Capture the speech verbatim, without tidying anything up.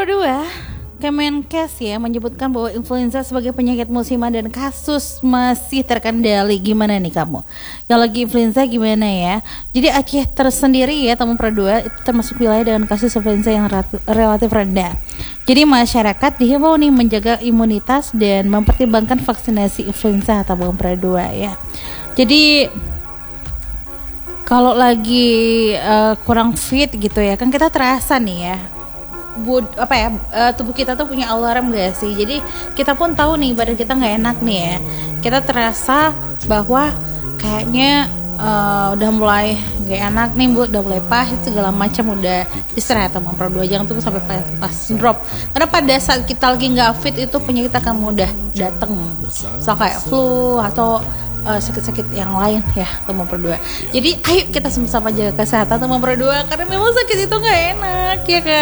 Pro dua, Kemenkes ya menyebutkan bahwa influenza sebagai penyakit musiman dan kasus masih terkendali. Gimana nih kamu? Yang lagi influenza gimana ya? Jadi Aceh tersendiri ya, Tamu Pro dua itu termasuk wilayah dengan kasus influenza yang relatif rendah. Jadi masyarakat dihimbau nih menjaga imunitas dan mempertimbangkan vaksinasi influenza Tamu Pro dua ya. Jadi kalau lagi uh, kurang fit gitu ya, kan kita terasa nih ya. Bud, apa ya uh, tubuh kita tuh punya alarm gak sih? Jadi kita pun tahu nih badan kita nggak enak nih ya. Kita terasa bahwa kayaknya uh, udah mulai nggak enak nih, bu, udah mulai pahit segala macam, udah istirahat sama Pro dua. Jangan tunggu sampai pas, pas drop. Karena pada saat kita lagi nggak fit itu penyakit akan mudah datang. So kayak flu atau Uh, sakit-sakit yang lain ya, Tamu Pro dua. Jadi ayo kita sama-sama jaga kesehatan Tamu Pro dua, karena memang sakit itu nggak enak ya kan.